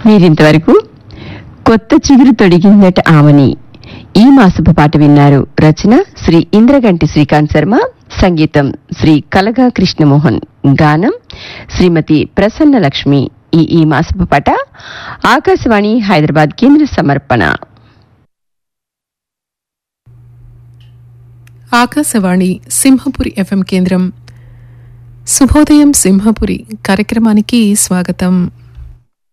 మీరింతవరకు కొత్త చిగురు తొడిగిందట ఆమని ఈ మాసపు పాట విన్నారు. రచన శ్రీ ఇంద్రగంటి శ్రీకాంత్ శర్మ, సంగీతం శ్రీ కలగా కృష్ణమోహన్, గానం శ్రీమతి ప్రసన్న లక్ష్మి. ఈ మాసపు పాట ఆకాశవాణి హైదరాబాద్ కేంద్ర సమర్పణ. ఆకాశవాణి సింహపురి ఎఫ్ఎం కేంద్రం. శుభోదయం సింహపురి కార్యక్రమానికి స్వాగతం.